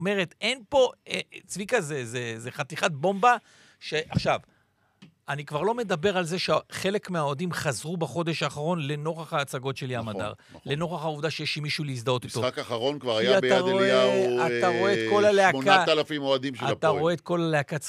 אומרת, אין פה, צביקה, זה חתיכת בומבה, שעכשיו, אני כבר לא מדבר על זה שחלק מהאוהדים חזרו בחודש האחרון לנוכח ההצגות של ים הדר. לנוכח העובדה שיש מישהו להזדהות איתו. משחק האחרון כבר היה ביד אליהו, אתה רואה את כל הלהקה, 8,000 אוהדים של הפועל. אתה רואה את כל הלהקה